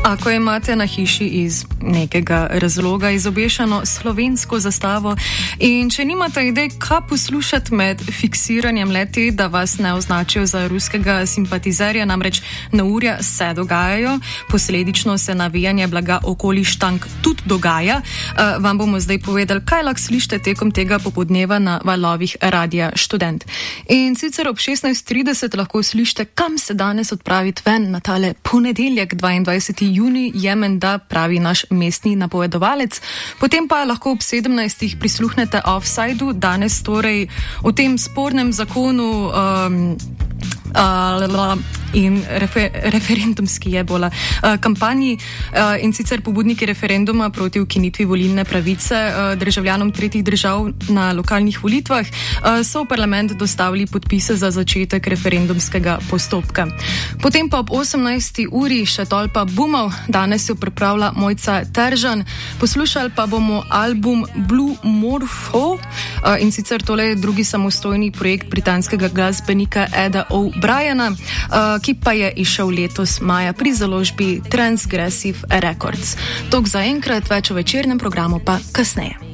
Ako imate na hiši iz nekega razloga izobešeno slovensko zastavo in če nimate idej, kaj poslušati med fiksiranjem leti, da vas ne označijo za ruskega simpatizerja, namreč neurja se dogajajo, posledično se navijanje blaga okoli štank tudi dogaja, vam bomo zdaj povedali, kaj lahko slišite tekom tega popoldneva na valovih Radia Študent. In sicer ob 16:30 lahko slišite, kam se danes odpraviti ven na tale ponedeljek 22. Juni je menda, pravi naš mestni napovedovalec. Potem pa lahko ob 17. prisluhnete Offsideu, danes torej o tem spornem zakonu in referendumski kampanji in sicer pobudniki referenduma proti ukinitvi volilne pravice državljanom tretjih držav na lokalnih volitvah so v parlament dostavili podpise za začetek referendumskega postopka. Potem pa ob 18. uri še tolpa bumov, danes jo pripravlja Mojca Teržan. Poslušali pa bomo album Blue Morpho in sicer tole je drugi samostojni projekt britanskega glasbenika Eda O'Briena, ki pa je išel letos maja pri založbi Transgressive Records. Tok za enkrat, več o večernem programu pa kasneje.